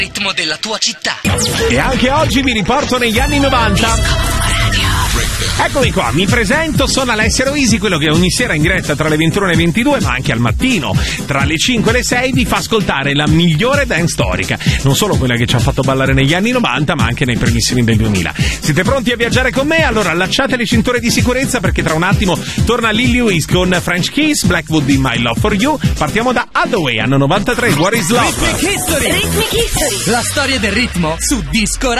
ritmo della tua città. E anche oggi vi riporto negli anni 90. Eccomi qua, mi presento, sono Alessio Roisi, quello che ogni sera in diretta tra le 21 e le 22, ma anche al mattino tra le 5 e le 6 vi fa ascoltare la migliore dance storica, non solo quella che ci ha fatto ballare negli anni 90, ma anche nei primissimi del 2000. Siete pronti a viaggiare con me? Allora allacciate le cinture di sicurezza, perché tra un attimo torna Lil Louis con French Kiss, Blackwood in My Love For You. Partiamo da Hathaway, anno 93, What Is Love? Rhythmic History! La storia del ritmo su Disco